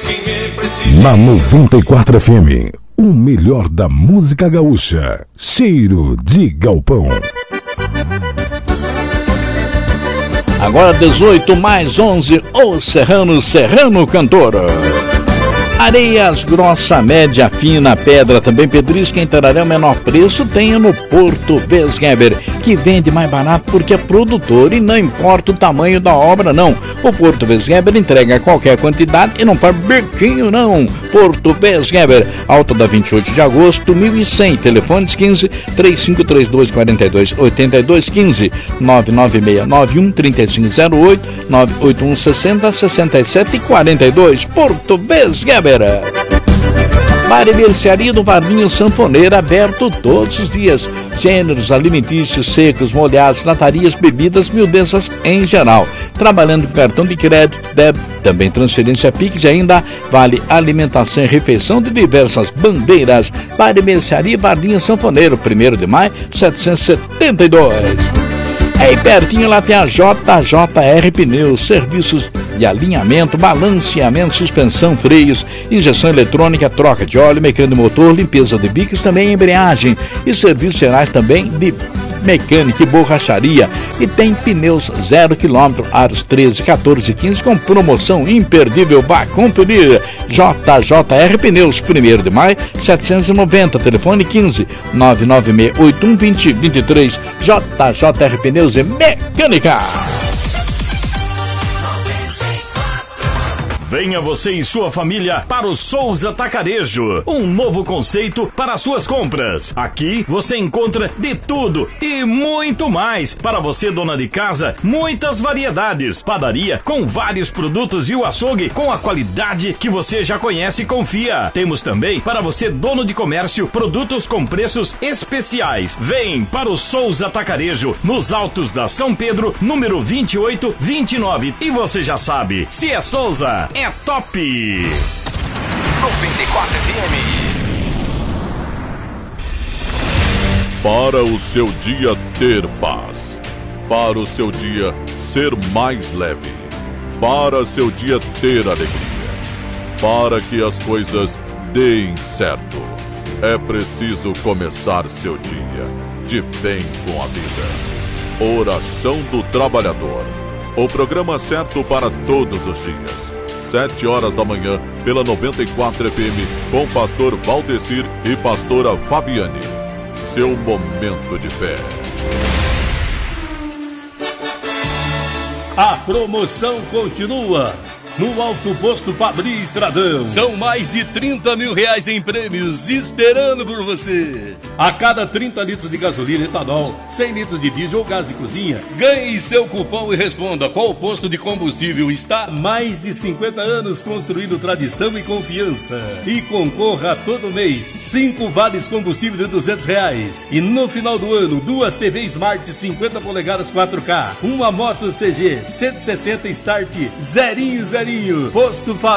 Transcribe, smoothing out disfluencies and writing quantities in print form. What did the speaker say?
Na 94 FM, o melhor da música gaúcha. Cheiro de galpão. Agora 18 mais 11, o Serrano Cantor. Areias grossa, média, fina, pedra, também pedrisca em Tararé, o menor preço tem no Porto Vesgeber, que vende mais barato porque é produtor e não importa o tamanho da obra não. O Porto Vesgeber entrega qualquer quantidade e não faz biquinho não. Porto Vesgeber, Alto da 28 de agosto, 1100, telefones 15 3532 42 82 15 99691 3508 981 60 67 42. Porto Vesgeber. Bar e mercearia do Varninho Sanfoneiro, aberto todos os dias. Gêneros alimentícios, secos, molhados, latarias, bebidas, miudezas em geral. Trabalhando com cartão de crédito, débito, também transferência Pix e ainda vale alimentação e refeição de diversas bandeiras. Bar e mercearia Varninho Sanfoneiro, 1º de maio, 772. Aí pertinho lá tem a JJR Pneus, serviços de alinhamento, balanceamento, suspensão, freios, injeção eletrônica, troca de óleo, mecânico de motor, limpeza de bicos, também embreagem e serviços gerais também de mecânica e borracharia. E tem pneus 0 km, aros 13, 14 e 15 com promoção imperdível. Vá conferir. JJR Pneus, 1º de maio, 790, telefone 15 99681 2023. JJR Pneus e Mecânica. Venha você e sua família para o Souza Atacarejo, um novo conceito para suas compras. Aqui você encontra de tudo e muito mais. Para você, dona de casa, muitas variedades. Padaria com vários produtos e o açougue com a qualidade que você já conhece e confia. Temos também para você, dono de comércio, produtos com preços especiais. Vem para o Souza Atacarejo, nos altos da São Pedro, número 2829. E você já sabe, se é Souza, é top! 94 FM. Para o seu dia ter paz, para o seu dia ser mais leve, para seu dia ter alegria, para que as coisas deem certo, é preciso começar seu dia de bem com a vida. Oração do Trabalhador, o programa certo para todos os dias. 7 horas da manhã, pela 94 FM, com pastor Valdecir e pastora Fabiane. Seu momento de fé. A promoção continua no Alto Posto Fabri Estradão. São mais de 30 mil reais em prêmios esperando por você. A cada 30 litros de gasolina, etanol, 100 litros de diesel ou gás de cozinha, ganhe seu cupom e responda qual posto de combustível está há mais de 50 anos construindo tradição e confiança. E concorra a todo mês 5 vales combustível de R$200. E no final do ano, 2 TV Smart 50 polegadas 4K, uma moto CG 160 Start zerinho. Posto Fabri.